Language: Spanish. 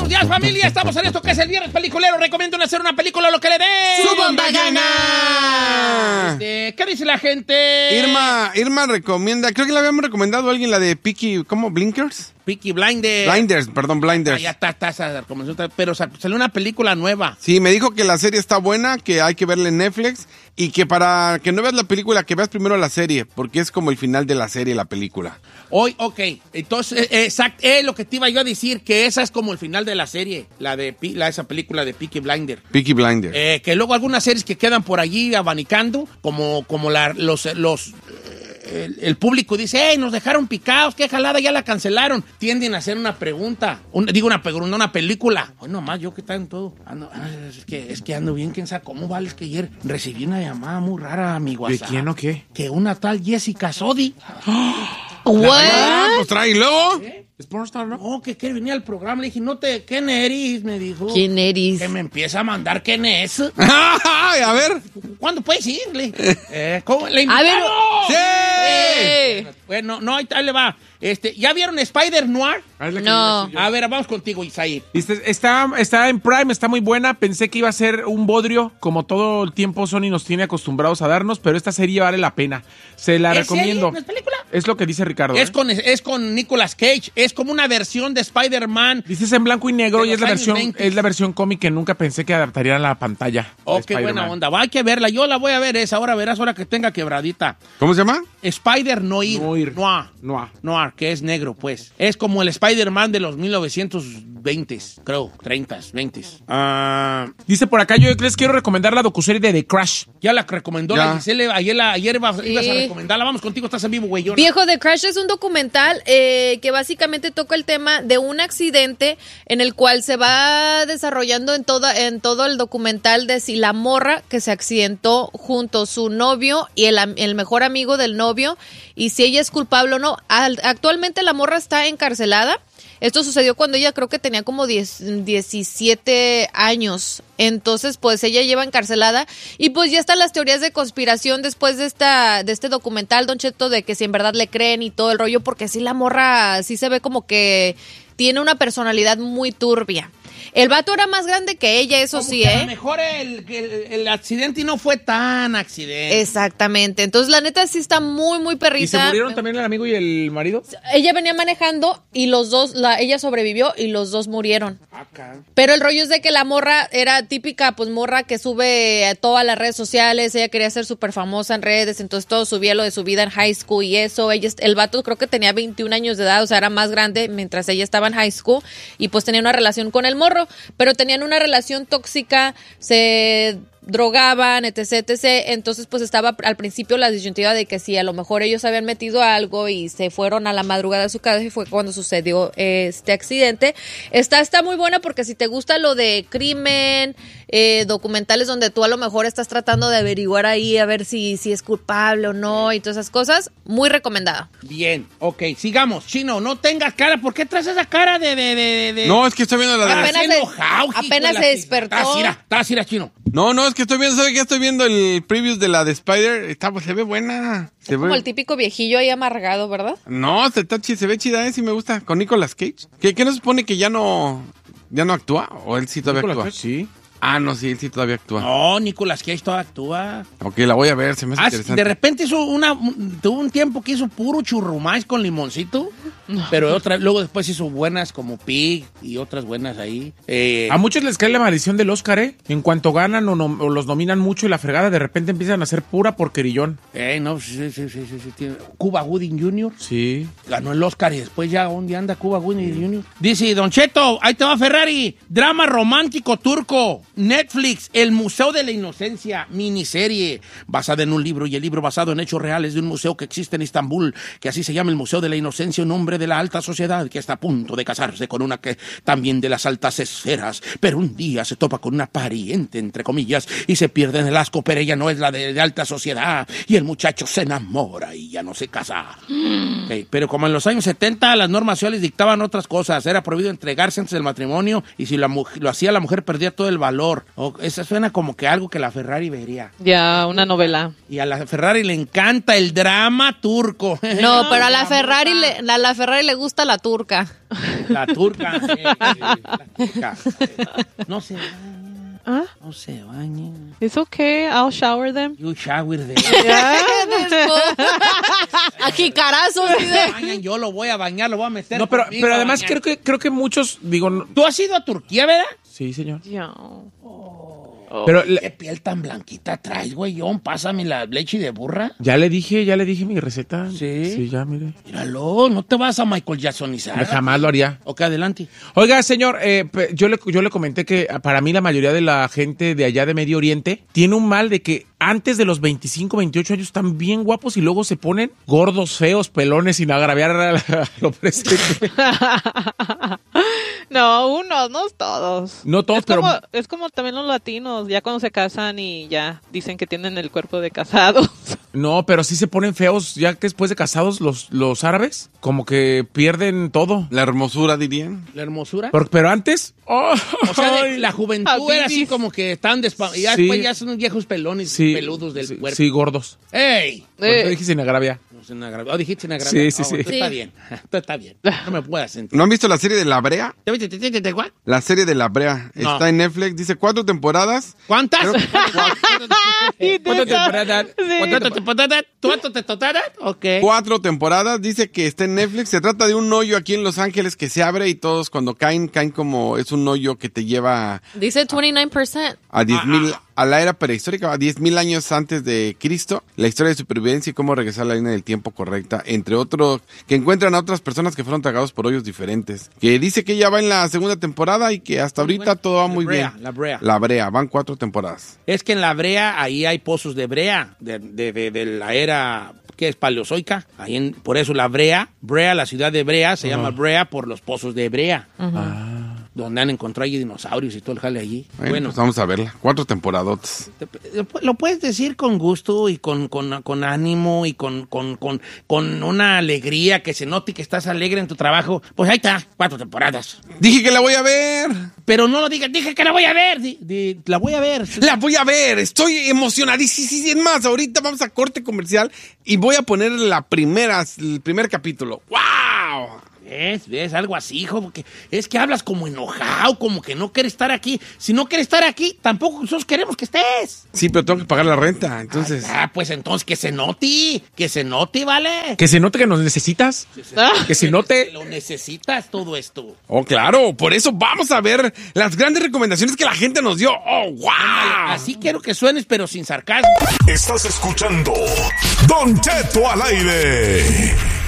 días, familia. Estamos en esto que es el viernes peliculero. Recomiendo hacer una película lo que le dé ¡su bomba gana! ¿Qué dice la gente? Irma recomienda, creo que la habíamos recomendado a alguien, la de Peaky, ¿cómo? ¿Blinkers? Peaky Blinders. Blinders. Ya está esa recomendación, pero salió una película nueva. Sí, me dijo que la serie está buena, que hay que verla en Netflix y que para que no veas la película, que veas primero la serie, porque es como el final de la serie, la película. Hoy, ok, entonces, exacto, lo que te iba yo a decir, que esa es como el final de la serie, esa película de Peaky Blinders. Peaky Blinders. Que luego algunas series que quedan por allí abanicando, como el público dice, nos dejaron picados, qué jalada, ya la cancelaron. Tienden a hacer una pregunta, una película. Hoy nomás, yo que está en todo. Es que ando bien, quién sabe cómo vale. Es que ayer recibí una llamada muy rara a mi WhatsApp. ¿De quién o qué? Que una tal Jessica Sodi. Pues trae, y luego. ¿Es pornstar, no? No, que venía al programa. Le dije, ¿quién eres? Me dijo. ¿Quién eres? Que me empieza a mandar quién es. A ver. ¿Cuándo puedes irle? ¿Cómo? ¿Le invitaron? ¡Sí! Bueno, no, ahí le va. ¿Ya vieron Spider-Noir? No. A ver, vamos contigo, Isaí. Está en Prime, está muy buena. Pensé que iba a ser un bodrio, como todo el tiempo Sony nos tiene acostumbrados a darnos, pero esta serie vale la pena. Se la recomiendo. ¿Es serie? ¿No es película? Es lo que dice Ricardo. Es con Nicolas Cage. Es como una versión de Spider-Man. Dices en blanco y negro y es los años 20. la versión cómic que nunca pensé que adaptarían a la pantalla. Oh, qué buena onda. Va, hay que verla. Yo la voy a ver esa. Ahora verás, ahora que tenga quebradita. ¿Cómo se llama? Spider-Noir. Noir, que es negro, pues. Es como el Spider-Man de los 1920, creo, 30, 20. Dice por acá, yo les quiero recomendar la docuserie de The Crash. Ya la recomendó Ya. la Giselle. Ayer ibas a recomendarla. Vamos contigo, estás en vivo, güey. Viejo, The Crash es un documental que básicamente toca el tema de un accidente en el cual se va desarrollando en todo el documental de si la morra que se accidentó junto a su novio y el mejor amigo del novio y si ella es culpable o no. Actualmente la morra está encarcelada. Esto sucedió cuando ella creo que tenía como 17 años. Entonces, pues ella lleva encarcelada y pues ya están las teorías de conspiración después de este documental, Don Cheto, de que si en verdad le creen y todo el rollo, porque sí la morra sí se ve como que tiene una personalidad muy turbia. El vato era más grande que ella, eso sí, A lo mejor el accidente y no fue tan accidente. Exactamente. Entonces, la neta sí está muy, muy perrita. ¿Y se murieron también el amigo y el marido? Ella venía manejando y los dos, ella sobrevivió y los dos murieron. Acá. Pero el rollo es de que la morra era típica, pues morra que sube a todas las redes sociales, ella quería ser súper famosa en redes, entonces todo subía lo de su vida en high school y eso. El vato creo que tenía 21 años de edad, o sea, era más grande mientras ella estaba en high school y pues tenía una relación con el morro, pero tenían una relación tóxica, se drogaban, etc, etc. Entonces, pues estaba al principio la disyuntiva de que si a lo mejor ellos habían metido algo y se fueron a la madrugada de su casa y fue cuando sucedió este accidente. Está muy buena porque si te gusta lo de crimen, documentales donde tú a lo mejor estás tratando de averiguar ahí a ver si es culpable o no y todas esas cosas, muy recomendada. Bien, ok, sigamos. Chino, no tengas cara. ¿Por qué traes esa cara de... No, es que estoy viendo la de... Apenas se despertó. Estás ira, Chino. No, es que estoy viendo, ¿sabe qué? Estoy viendo el previews de la de Spider. Se ve buena. Es como el típico viejillo ahí amargado, ¿verdad? No, se ve chida, sí me gusta. Con Nicolas Cage. ¿Qué no se supone que ya no actúa? ¿O él sí todavía actúa? Sí. Ah, no, sí, él sí todavía actúa. No, Nicolas Cage todavía actúa. Ok, la voy a ver, se me hace interesante. De repente tuvo un tiempo que hizo puro churrumais con limoncito, pero luego después hizo buenas como Pig y otras buenas ahí. A muchos les cae la maldición del Oscar, ¿eh? En cuanto ganan o los nominan mucho y la fregada, de repente empiezan a hacer pura porquerillón. No, sí. Cuba Gooding Jr. Sí. Ganó el Oscar y después ya, ¿dónde anda Cuba Gooding Jr.? Dice, Don Cheto, ahí te va Ferrari. Drama romántico turco. Netflix, El Museo de la Inocencia, miniserie, basada en un libro y el libro basado en hechos reales de un museo que existe en Estambul, que así se llama el Museo de la Inocencia, un hombre de la alta sociedad que está a punto de casarse con una que también de las altas esferas, pero un día se topa con una pariente, entre comillas, y se pierde en el asco, pero ella no es la de alta sociedad, y el muchacho se enamora y ya no se casa. Okay, pero como en los años 70 las normas sociales dictaban otras cosas, era prohibido entregarse antes del matrimonio, y si lo hacía la mujer perdía todo el valor Salvador. Esa suena como que algo que la Ferrari vería. Ya, una novela. Y a la Ferrari le encanta el drama turco. No, pero a la Ferrari le gusta la turca. La turca. La turca. No se baña. ¿Ah? No se baña. It's okay, I'll shower them. You shower them. A jicarazos. Yo lo voy a bañar, lo voy a meter. No, pero además creo que muchos, digo... ¿Tú has ido a Turquía, verdad? Sí, señor. Ya. Pero ¿Qué piel tan blanquita traes, güey? Pásame la leche de burra. ya le dije mi receta. ¿Sí? Sí, ya, mire. Míralo, no te vas a Michael Jacksonizar. Jamás lo haría. Ok, adelante. Oiga, señor, yo le comenté que para mí la mayoría de la gente de allá de Medio Oriente tiene un mal de que antes de los 25, 28 años están bien guapos y luego se ponen gordos, feos, pelones sin agraviar a lo presente. No, unos, no todos. No todos, Es como también los latinos, ya cuando se casan y ya dicen que tienen el cuerpo de casados. No, pero sí se ponen feos ya que después de casados los árabes, como que pierden todo. La hermosura, dirían. La hermosura. Pero antes... O sea, la juventud era así como que están y ya Sí. después ya son unos viejos pelones peludos del cuerpo. Sí, gordos. ¡Ey! Por eso dije sin agravia. No se agravia. Dijiste sin agravia. Sí. Tú está bien. Tú está bien. No me puedas sentir. ¿No han visto la serie de La Brea? ¿Cuál? La serie de La Brea. No. Está en Netflix. Dice 4 temporadas. ¿Cuántas? ¿Cuántas temporadas? ¿Cuántas temporadas? Ok. 4 temporadas. Dice que está en Netflix. Se trata de un hoyo aquí en Los Ángeles que se abre y todos cuando caen como... Es un hoyo que te lleva Dice 29%. a 10,000... A la era prehistórica, a 10,000 años antes de Cristo, la historia de supervivencia y cómo regresar a la línea del tiempo correcta, entre otros, que encuentran a otras personas que fueron tragados por hoyos diferentes. Que dice que ya va en la segunda temporada y que hasta ahorita todo va muy bien. La Brea. Van 4 temporadas. Es que en la Brea, ahí hay pozos de brea, de la era, ¿qué es? Paleozoica. Por eso la Brea, la ciudad de Brea, se llama Brea por los pozos de brea. Donde han encontrado allí dinosaurios y todo el jale allí. Bueno, pues vamos a verla. 4 temporadotas. Lo puedes decir con gusto y con ánimo y con una alegría que se note que estás alegre en tu trabajo. Pues ahí está, 4 temporadas. Dije que la voy a ver. Pero no lo digas, dije que la voy a ver. La voy a ver. La voy a ver. Estoy emocionadísimo. Es más, ahorita vamos a corte comercial y voy a poner el primer capítulo. ¡Wow! ¿Ves? Algo así, hijo, porque es que hablas como enojado, como que no quieres estar aquí. Si no quieres estar aquí, tampoco nosotros queremos que estés. Sí, pero tengo que pagar la renta, entonces... Pues entonces que se note, ¿vale? Que se note que nos necesitas. Que se note... Lo necesitas todo esto. Oh, claro, por eso vamos a ver las grandes recomendaciones que la gente nos dio. ¡Oh, wow! Así quiero que suenes, pero sin sarcasmo. Estás escuchando Don Cheto al aire.